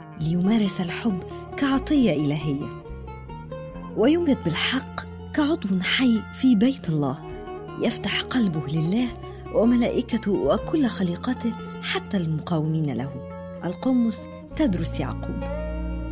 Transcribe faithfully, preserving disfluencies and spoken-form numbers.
ليمارس الحب كعطية إلهية، ويوجد بالحق كعضو حي في بيت الله يفتح قلبه لله وملائكته وكل خليقته حتى المقاومين له. القمص تدرس يعقوب.